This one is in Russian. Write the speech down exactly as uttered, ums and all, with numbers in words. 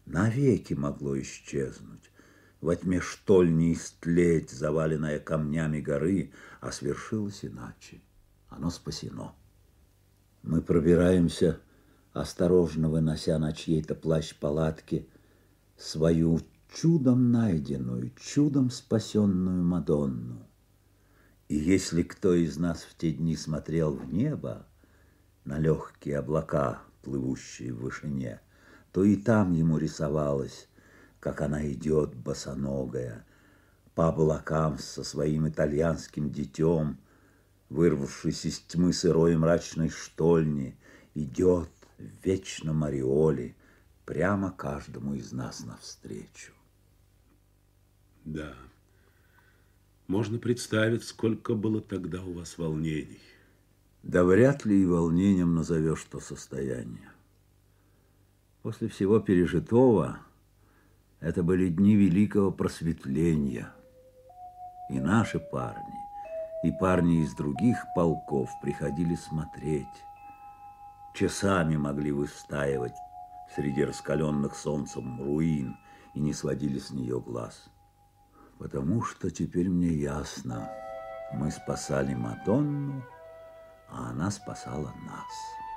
навеки могло исчезнуть, во тьме штольни истлеть, заваленная камнями горы, а свершилось иначе. Оно спасено. Мы пробираемся, осторожно вынося на чьей-то плащ-палатке свою чудом найденную, чудом спасенную Мадонну. И если кто из нас в те дни смотрел в небо, на легкие облака, плывущие в вышине, то и там ему рисовалось, как она идет босоногая по облакам со своим итальянским детем, вырвавшись из тьмы сырой и мрачной штольни, идет в вечном ореоле прямо каждому из нас навстречу. Да, можно представить, сколько было тогда у вас волнений. Да вряд ли и волнением назовешь то состояние. После всего пережитого это были дни великого просветления. И наши парни, и парни из других полков приходили смотреть. Часами могли выстаивать среди раскаленных солнцем руин и не сводили с нее глаз. Потому что теперь мне ясно, мы спасали Мадонну, а она спасала нас.